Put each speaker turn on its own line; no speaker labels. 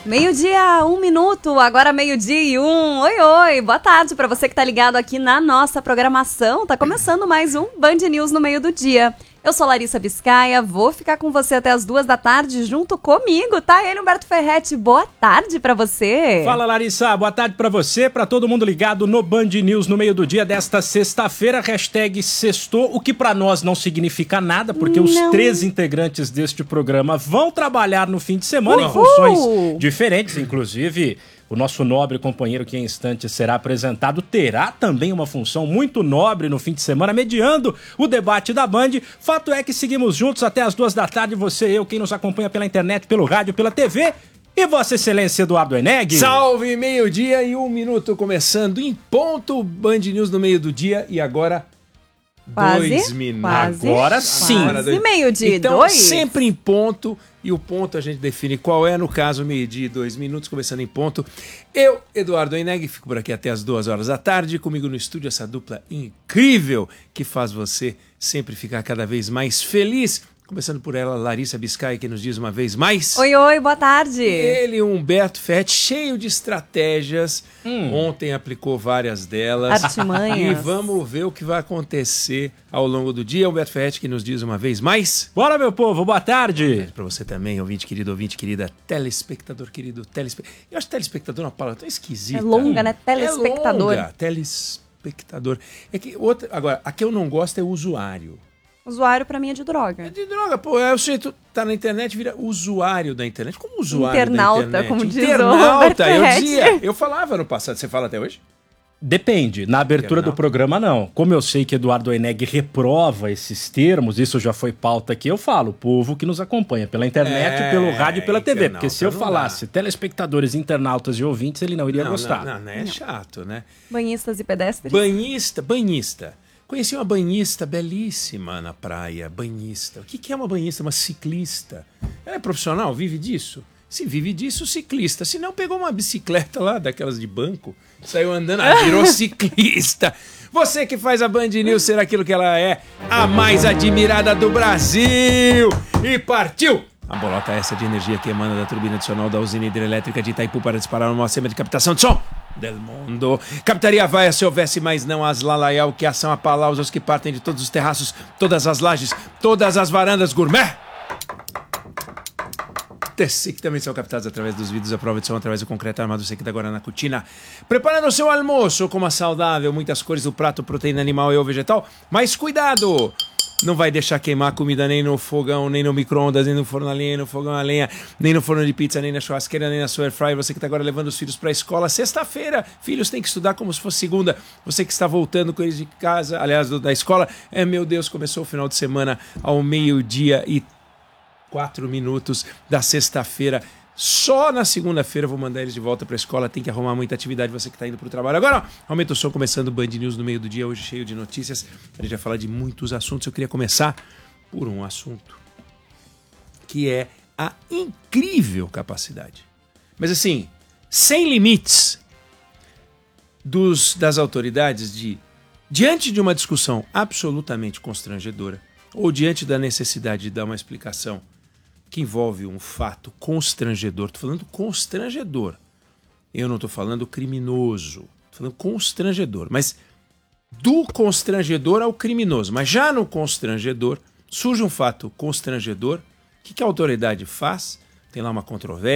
Meio-dia, 1 minuto, agora meio-dia e 1. Oi, oi, boa tarde para você que tá ligado aqui na nossa programação. Tá começando mais um Band News no meio do dia. Eu sou Larissa Biscaia, vou ficar com você até as 2 da tarde junto comigo, tá? Ele, Humberto Ferretti, boa tarde pra você.
Fala, Larissa, boa tarde pra você, pra todo mundo ligado no Band News no meio do dia desta sexta-feira, hashtag sextou, o que pra nós não significa nada, porque os 3 integrantes deste programa vão trabalhar no fim de semana em funções diferentes, inclusive... O nosso nobre companheiro que em instantes será apresentado terá também uma função muito nobre no fim de semana, mediando o debate da Band. Fato é que seguimos juntos até as 2 da tarde, você e eu, quem nos acompanha pela internet, pelo rádio, pela TV. E Vossa Excelência Eduardo Eneg.
Salve, meio-dia e 1 minuto, começando em ponto, Band News no meio do dia e agora...
Quase,
2 minutos.
quase,
agora sim.
Quase meio-dia e
então,
2.
sempre em ponto, e o ponto a gente define qual é, no caso, meio-dia e 2 minutos, começando em ponto. Eu, Eduardo Eneg, fico por aqui até as 2 horas da tarde, comigo no estúdio essa dupla incrível que faz você sempre ficar cada vez mais feliz. Começando por ela, Larissa Biscaia, que nos diz uma vez mais...
Oi, oi, boa tarde.
Ele, Humberto Ferretti, cheio de estratégias. Ontem aplicou várias delas.
Artimanhas.
E vamos ver o que vai acontecer ao longo do dia. Humberto Ferretti, que nos diz uma vez mais...
Bora, meu povo, boa tarde.
Para você também, ouvinte querida, telespectador querido, Eu acho telespectador uma palavra tão esquisita.
É longa, né? Telespectador.
É longa, telespectador. É que outra... Agora, a que eu não gosto é usuário.
Usuário pra mim é de droga.
É de droga, pô. É o sujeito tá na internet, vira usuário da internet. Como usuário
internauta,
da internet?
como diz
Internauta,
o
eu
Ferretti.
dizia. Eu falava no passado. Você fala até hoje?
Depende, na abertura do programa não. Como eu sei que Eduardo Eneg reprova esses termos, isso já foi pauta aqui, eu falo, o povo que nos acompanha pela internet, pelo rádio e pela TV. Porque se eu falasse telespectadores, internautas e ouvintes, ele não iria gostar.
Não, é chato, né?
Banhistas e pedestres.
Banhista. Conheci uma banhista belíssima na praia, banhista. O que é uma banhista? Uma ciclista. Ela é profissional? Vive disso? Se vive disso, ciclista. Se não, pegou uma bicicleta lá, daquelas de banco, saiu andando, virou ciclista. Você que faz a Band News ser aquilo que ela é, a mais admirada do Brasil. E partiu! A bolota essa de energia que emana da turbina adicional da usina hidrelétrica de Itaipu para disparar uma sistema de captação de som del mundo. Captaria vaia se houvesse, mas não as lalaial, que são aplausos que partem de todos os terraços, todas as lajes, todas as varandas gourmet. Teci que também são captados através dos vidros à prova de som, através do concreto armado seco da Guaraná Cucina. Preparando o seu almoço com uma saudável, muitas cores do prato, proteína animal e ou vegetal. Mas cuidado! Não vai deixar queimar a comida nem no fogão, nem no micro-ondas, nem no forno a lenha, nem no fogão a lenha, nem no forno de pizza, nem na churrasqueira, nem na sua air fryer. Você que está agora levando os filhos para a escola, sexta-feira, filhos têm que estudar como se fosse segunda. Você que está voltando com eles de casa, aliás, da escola, meu Deus, começou o final de semana ao meio-dia e 4 minutos da sexta-feira. Só na segunda-feira vou mandar eles de volta para a escola. Tem que arrumar muita atividade, você que está indo para o trabalho. Agora, aumenta o som, começando o Band News no meio do dia, hoje cheio de notícias. A gente vai falar de muitos assuntos. Eu queria começar por um assunto, que é a incrível capacidade, mas assim, sem limites, das autoridades de, diante de uma discussão absolutamente constrangedora, ou diante da necessidade de dar uma explicação que envolve um fato constrangedor. Estou falando constrangedor. Eu não estou falando criminoso. Estou falando constrangedor. Mas do constrangedor ao criminoso. Mas já no constrangedor, surge um fato constrangedor. O que a autoridade faz? Tem lá uma controvérsia.